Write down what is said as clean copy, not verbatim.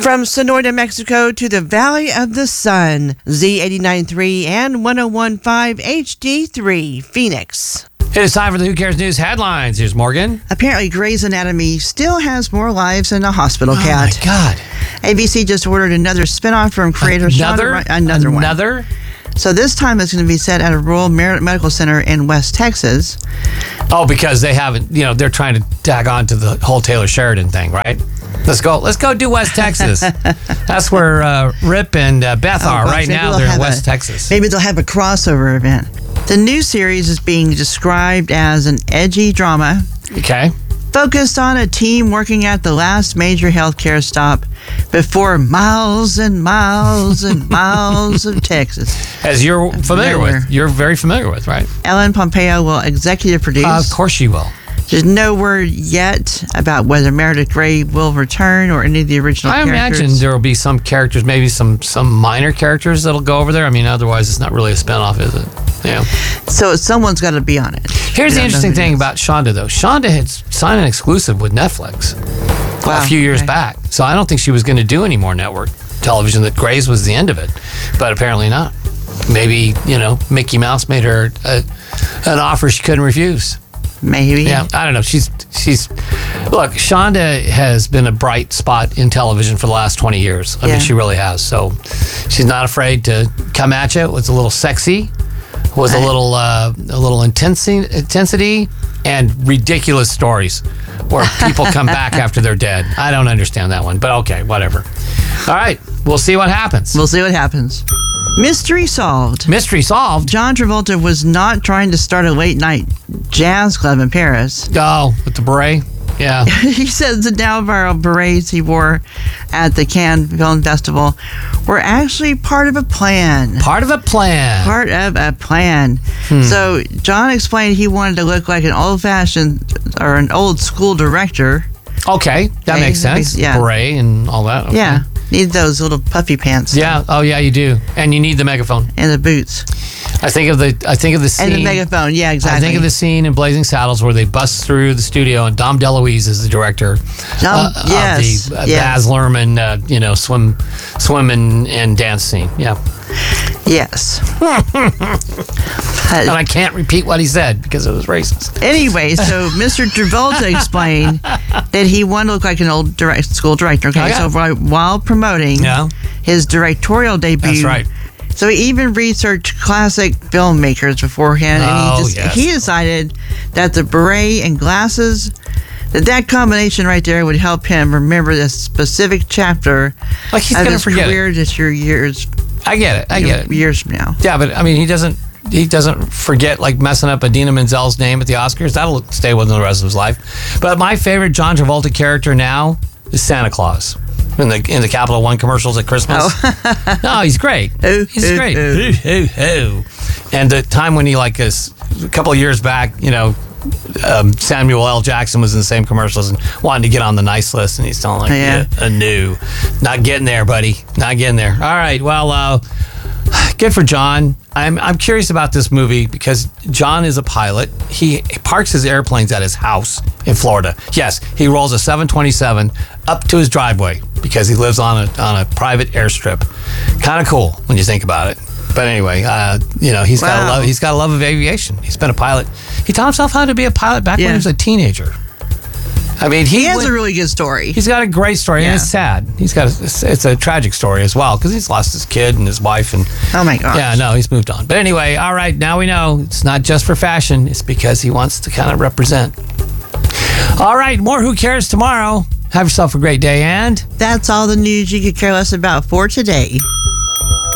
From Sonora, Mexico to the Valley of the Sun, Z89.3 and 101.5 HD3, Phoenix. It is time for the Who Cares News headlines. Here's Morgan. Apparently, Grey's Anatomy still has more lives than a hospital cat. Oh, my God. ABC just ordered another spinoff from creator another one. So this time it's going to be set at a rural medical center in West Texas. Oh, because they haven't, they're trying to tag on to the whole Taylor Sheridan thing, right? Let's go do West Texas. That's where Rip and Beth are right now. They're in West Texas. Maybe they'll have a crossover event. The new series is being described as an edgy drama. Okay. Focused on a team working at the last major healthcare stop before miles and miles and miles of Texas. As you're familiar with. You're very familiar with, right? Ellen Pompeo will executive produce. Of course she will. There's no word yet about whether Meredith Grey will return or any of the original characters. I imagine there will be some characters, maybe some minor characters that'll go over there. I mean, otherwise it's not really a spinoff, is it? Yeah. So someone's got to be on it. Here's the interesting thing about Shonda, though. Shonda had signed an exclusive with Netflix a few years back. So I don't think she was going to do any more network television, that Grey's was the end of it. But apparently not. Maybe, Mickey Mouse made her an offer she couldn't refuse. Maybe. Yeah, I don't know. She's look, Shonda has been a bright spot in television for the last 20 years. I mean, she really has. So she's not afraid to come at you with a little sexy, with a little intensity and ridiculous stories where people come back after they're dead. I don't understand that one, but okay, whatever. All right, we'll see what happens. Mystery solved. Mystery solved? John Travolta was not trying to start a late-night jazz club in Paris. Oh, with the beret? Yeah. He says the now viral berets he wore at the Cannes Film Festival were actually part of a plan. Part of a plan. So John explained he wanted to look like an old-fashioned or an old-school director. Okay, that makes sense. Yeah. Beret and all that. Okay. Yeah. Need those little puffy pants. Yeah. Oh, yeah, you do. And you need the megaphone and the boots. I think of the scene. And the megaphone. Yeah, exactly. I think of the scene in Blazing Saddles where they bust through the studio and Dom DeLuise is the director of the Baz Luhrmann, swim and dance scene. Yeah. Yes. And I can't repeat what he said because it was racist. Anyway, so Mr. Travolta explained that he wanted to look like an old school director. Okay, so while promoting his directorial debut. That's right. So he even researched classic filmmakers beforehand, and he decided that the beret and glasses, that combination right there would help him remember this specific chapter of his career that your years. I get it. Years from now. Yeah, but I mean, he doesn't forget like messing up Idina Menzel's name at the Oscars. That'll stay with him the rest of his life. But my favorite John Travolta character now is Santa Claus. In the Capital One commercials at Christmas. Oh. No, he's great. He's great. And the time when he, a couple of years back, Samuel L. Jackson was in the same commercials and wanted to get on the nice list, and he's telling not getting there, buddy. Not getting there. All right, well, good for John. I'm curious about this movie because John is a pilot. He parks his airplanes at his house in Florida. Yes, he rolls a 727 up to his driveway because he lives on a private airstrip. Kind of cool when you think about it. But anyway, he's got a love of aviation. He's been a pilot. He taught himself how to be a pilot back when he was a teenager. I mean, he has a really good story. He's got a great story, and it's sad. It's a tragic story as well because he's lost his kid and his wife, and oh my gosh, yeah, no, he's moved on. But anyway, all right, now we know it's not just for fashion; it's because he wants to kind of represent. All right, more Who Cares tomorrow. Have yourself a great day, and that's all the news you could care less about for today.